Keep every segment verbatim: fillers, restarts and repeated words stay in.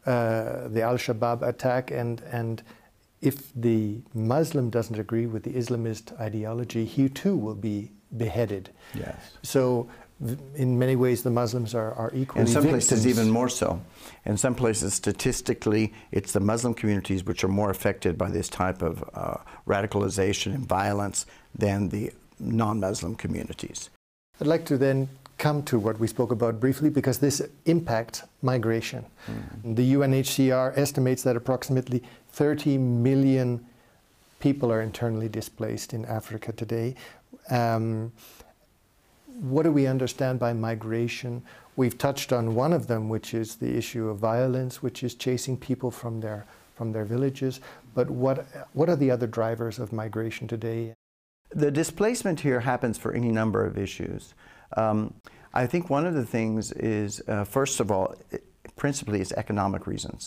uh, the Al-Shabaab attack, and, and if the Muslim doesn't agree with the Islamist ideology, he too will be beheaded. Yes. So in many ways the Muslims are, are equally In some victims. places even more so. In some places statistically it's the Muslim communities which are more affected by this type of uh, radicalization and violence than the non-Muslim communities. I'd like to then come to what we spoke about briefly, because this impacts migration. Mm. The U N H C R estimates that approximately thirty million people are internally displaced in Africa today. Um, what do we understand by migration? We've touched on one of them, which is the issue of violence, which is chasing people from their, from their villages. But what, what are the other drivers of migration today? The displacement here happens for any number of issues. Um, I think one of the things is, uh, first of all, it, principally is economic reasons.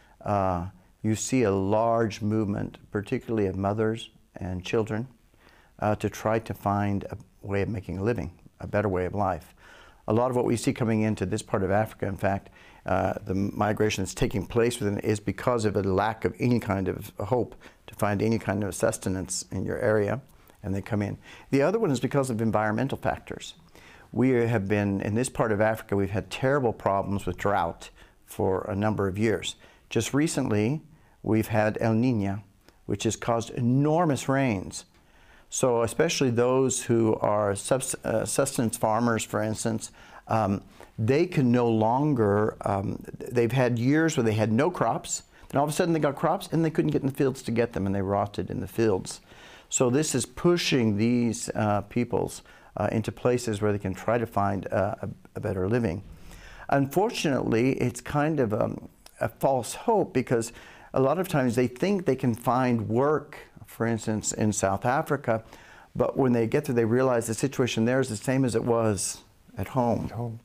Uh, you see a large movement, particularly of mothers and children, uh, to try to find a way of making a living, a better way of life. A lot of what we see coming into this part of Africa, in fact, uh, the migration that's taking place within it is because of a lack of any kind of hope to find any kind of sustenance in your area, and they come in. The other one is because of environmental factors. We have been, in this part of Africa, we've had terrible problems with drought for a number of years. Just recently, we've had El Niño, which has caused enormous rains. So especially those who are sustenance farmers, for instance, um, they can no longer, um, they've had years where they had no crops, then all of a sudden they got crops and they couldn't get in the fields to get them, and they rotted in the fields. So this is pushing these uh, peoples uh, into places where they can try to find uh, a, a better living. Unfortunately, it's kind of um, a false hope, because a lot of times they think they can find work, for instance, in South Africa, but when they get there, they realize the situation there is the same as it was at home. At home.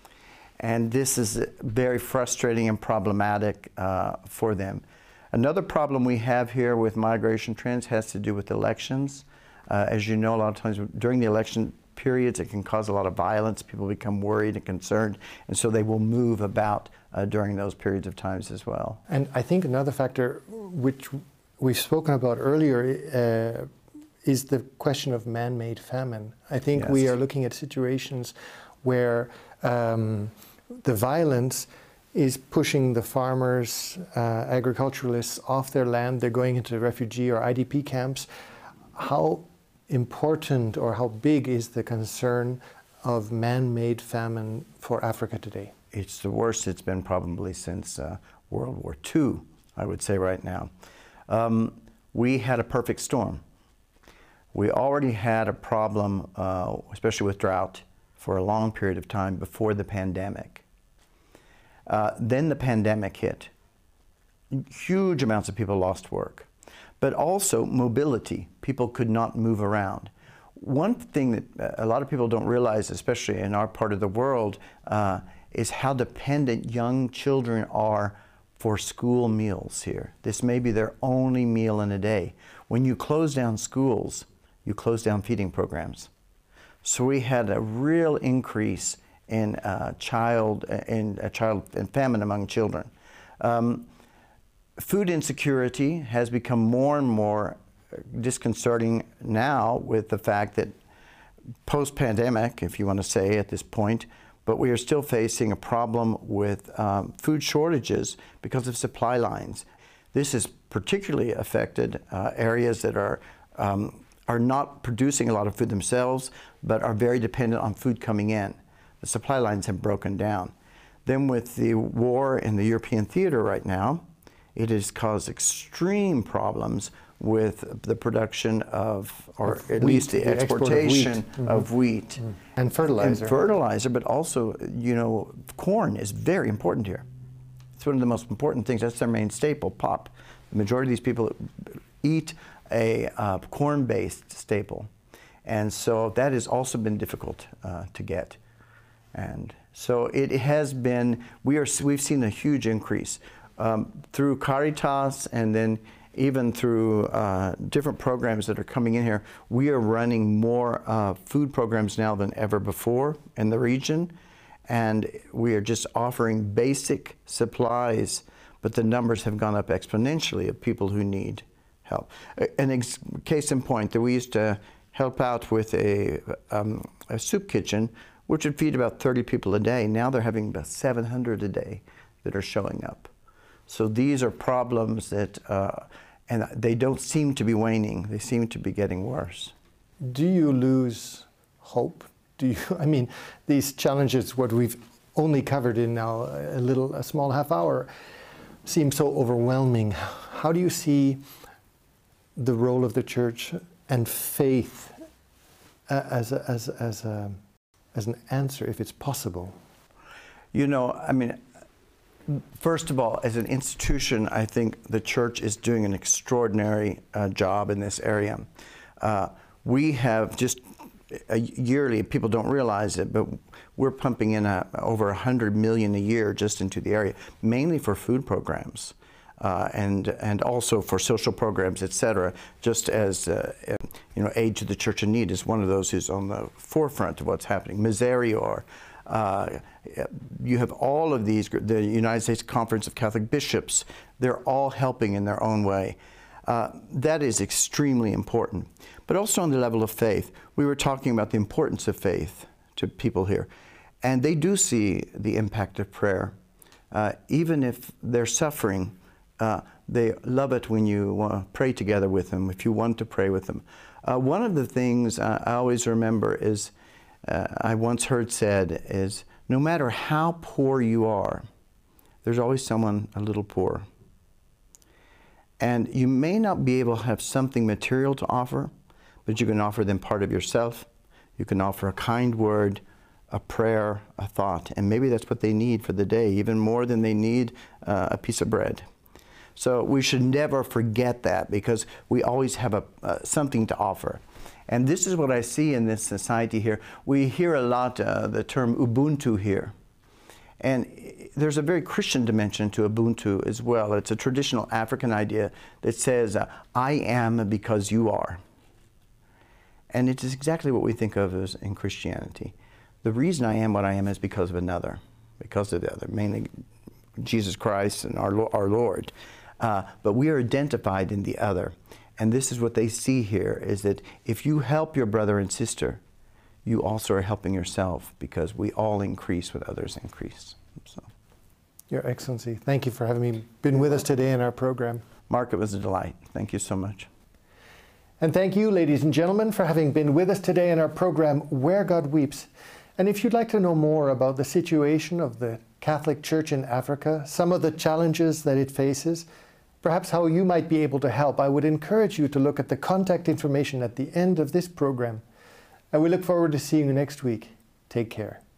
And this is very frustrating and problematic uh, for them. Another problem we have here with migration trends has to do with elections. Uh, as you know, a lot of times during the election periods, it can cause a lot of violence. People become worried and concerned, and so they will move about uh, during those periods of times as well. And I think another factor which we've spoken about earlier uh, is the question of man-made famine. I think Yes. we are looking at situations where um, the violence is pushing the farmers, uh, agriculturalists off their land. They're going into refugee or I D P camps. How important or how big is the concern of man-made famine for Africa today? It's the worst it's been probably since uh, World War Two, I would say right now. Um, we had a perfect storm. We already had a problem, uh, especially with drought, for a long period of time before the pandemic. Uh, then the pandemic hit. Huge amounts of people lost work, but also mobility. People could not move around. One thing that a lot of people don't realize, especially in our part of the world, uh, is how dependent young children are for school meals here. This may be their only meal in a day. When you close down schools, you close down feeding programs. So we had a real increase in uh, child in a child and famine among children. Um, food insecurity has become more and more disconcerting now, with the fact that post-pandemic, if you want to say at this point, but we are still facing a problem with um, food shortages because of supply lines. This has particularly affected uh, areas that are um, are not producing a lot of food themselves, but are very dependent on food coming in. The supply lines have broken down. Then with the war in the European theater right now, it has caused extreme problems with the production of, or of at wheat, least the, the exportation export of wheat, of wheat. Mm-hmm. And fertilizer. And fertilizer, but also, you know, corn is very important here. It's one of the most important things. That's their main staple, pop. The majority of these people eat a uh, corn-based staple. And so that has also been difficult uh, to get. And so it has been, we are, we've seen a huge increase um, through Caritas, and then even through uh, different programs that are coming in here. We are running more uh, food programs now than ever before in the region, and we are just offering basic supplies but the numbers have gone up exponentially of people who need help. An ex case in point, that we used to help out with a, um, a soup kitchen, which would feed about thirty people a day. Now they're having about seven hundred a day that are showing up. So these are problems that, uh, and they don't seem to be waning. They seem to be getting worse. Do you lose hope? Do you, I mean, these challenges, what we've only covered in now a little, a small half hour, seem so overwhelming. How do you see the role of the church and faith uh, as, a, as, as, a, as an answer, if it's possible? You know, I mean, first of all, as an institution, I think the church is doing an extraordinary uh, job in this area. Uh, we have just uh, yearly, people don't realize it, but we're pumping in a, over one hundred million a year just into the area, mainly for food programs. Uh, and and also for social programs, et cetera. Just as uh, you know, Aid to the Church in Need is one of those who's on the forefront of what's happening. Miserior, uh, you have all of these. The United States Conference of Catholic Bishops. They're all helping in their own way. Uh, that is extremely important. But also on the level of faith, we were talking about the importance of faith to people here, and they do see the impact of prayer, uh, even if they're suffering. Uh, they love it when you uh, pray together with them, if you want to pray with them. Uh, one of the things uh, I always remember is, uh, I once heard said, is no matter how poor you are, there's always someone a little poor. And you may not be able to have something material to offer, but you can offer them part of yourself. You can offer a kind word, a prayer, a thought, and maybe that's what they need for the day, even more than they need uh, a piece of bread. So we should never forget that, because we always have a, uh, something to offer. And this is what I see in this society here. We hear a lot uh, the term Ubuntu here. And there's a very Christian dimension to Ubuntu as well. It's a traditional African idea that says, uh, I am because you are. And it is exactly what we think of as in Christianity. The reason I am what I am is because of another, because of the other, mainly Jesus Christ and our, our Lord. Uh, but we are identified in the other. And this is what they see here, is that if you help your brother and sister, you also are helping yourself, because we all increase when others increase. So. Your Excellency, thank you for having me, been with us today in our program. Mark, it was a delight. Thank you so much. And thank you, ladies and gentlemen, for having been with us today in our program, Where God Weeps. And if you'd like to know more about the situation of the Catholic Church in Africa, some of the challenges that it faces, perhaps how you might be able to help, I would encourage you to look at the contact information at the end of this program. And we look forward to seeing you next week. Take care.